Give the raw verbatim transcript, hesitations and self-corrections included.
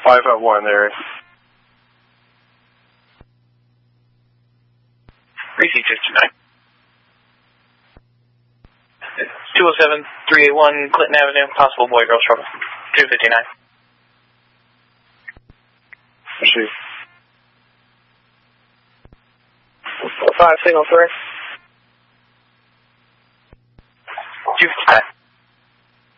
five oh one there. Receive fifty-nine. two oh seven, three eighty-one, Clinton Avenue, possible boy-girl trouble. two fifty-nine. Receive. five, signal three.